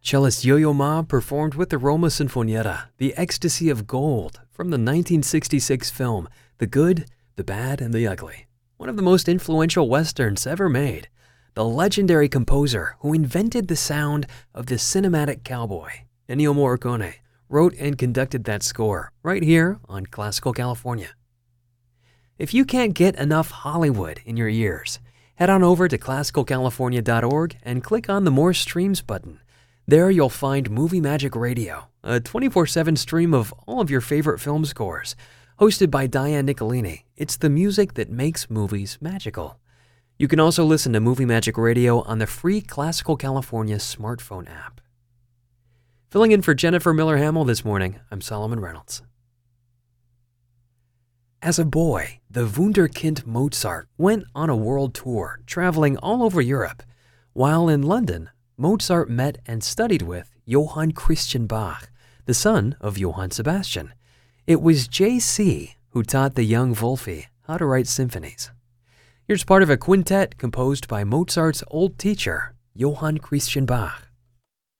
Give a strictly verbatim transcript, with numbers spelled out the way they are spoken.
Cellist Yo-Yo Ma performed with the Roma Sinfonietta, The Ecstasy of Gold, from the nineteen sixty-six film The Good, the Bad, and the Ugly, one of the most influential westerns ever made. The legendary composer who invented the sound of the cinematic cowboy, Ennio Morricone, wrote and conducted that score right here on Classical California. If you can't get enough Hollywood in your ears, head on over to classical california dot org and click on the More Streams button. There you'll find Movie Magic Radio, a twenty-four seven stream of all of your favorite film scores. Hosted by Diane Nicolini, it's the music that makes movies magical. You can also listen to Movie Magic Radio on the free Classical California smartphone app. Filling in for Jennifer Miller-Hamill this morning, I'm Solomon Reynolds. As a boy, the Wunderkind Mozart went on a world tour, traveling all over Europe. While in London, Mozart met and studied with Johann Christian Bach, the son of Johann Sebastian. It was J C who taught the young Wolfi how to write symphonies. Here's part of a quintet composed by Mozart's old teacher, Johann Christian Bach.